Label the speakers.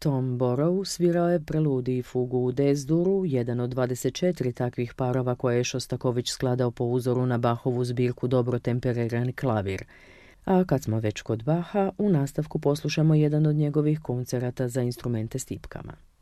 Speaker 1: Tom Borrow svirao je preludij i fugu u D-duru, jedan od 24 takvih parova koje je Šostaković skladao po uzoru na Bachovu zbirku Dobro temperirani klavir. A kad smo već kod Bacha, u nastavku poslušamo jedan od njegovih koncerata za instrumente s tipkama.